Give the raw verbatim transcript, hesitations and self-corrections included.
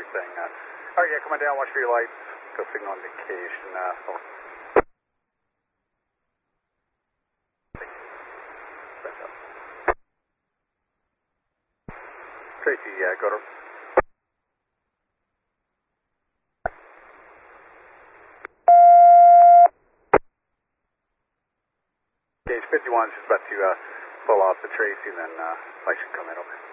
you're saying. Uh, all right, yeah, come on down, watch for your lights. Go signal indication. Uh, over. Tracy, uh, go to... Gauge fifty-one is just about to uh, pull off the Tracy, and then uh, light should come in over.